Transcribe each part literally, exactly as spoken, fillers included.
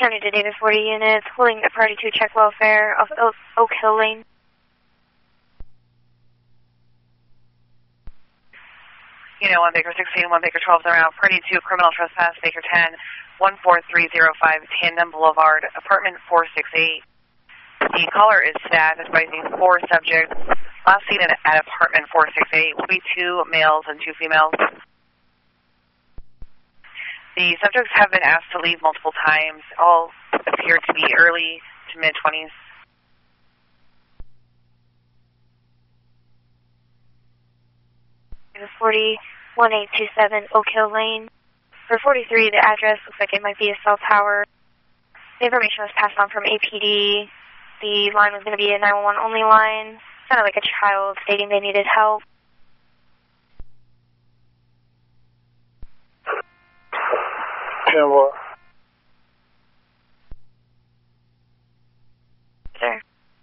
County to David forty units, holding a party to check welfare off Oak, Oak Hill Lane. Unit one Baker sixteen, one Baker twelve, they're out. Party two, criminal trespass, Baker ten, one four three zero five, Tandem Boulevard, apartment four six eight. The caller is staff, advising four subjects. Last seen at, at apartment four six eight will be two males and two females. The subjects have been asked to leave multiple times. All appear to be early to mid-twenties. forty, one eight two seven Oak Hill Lane. For forty-three, the address looks like it might be a cell tower. The information was passed on from A P D. The line was going to be a nine one one only line. Sounded like a child stating they needed help. Yeah, what? Sir.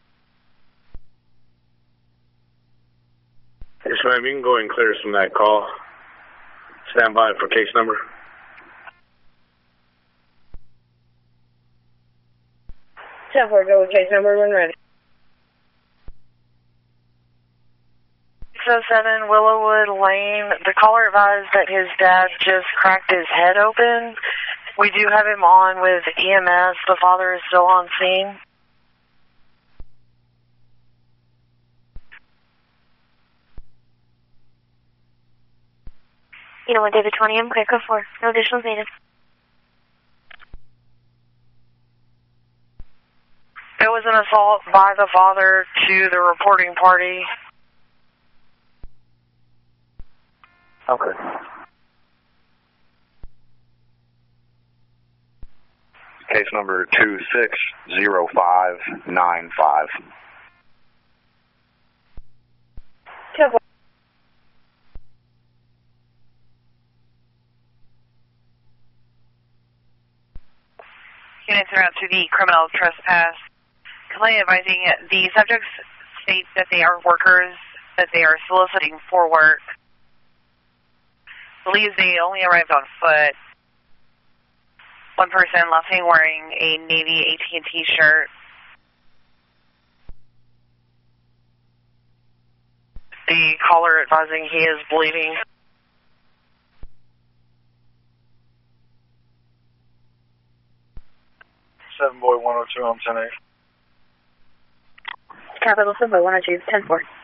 Yes, ma'am, you can go ahead and clear us from that call. Stand by for case number. ten four, go with case number when ready. six oh seven Willowwood Lane. The caller advised that his dad just cracked his head open. We do have him on with E M S. The father is still on scene. You know what, David twenty, I'm clear, go for. No additionals needed. It was an assault by the father to the reporting party. Okay. Case number two six zero five nine five. ten four. Units are out to the criminal trespass. Complaint advising the subjects state that they are workers, that they are soliciting for work. Believes they only arrived on foot. One person last seen wearing a navy A T and T shirt. The caller advising he is bleeding. seven boy one oh two on ten eight. Capital seven boy one oh two, ten four.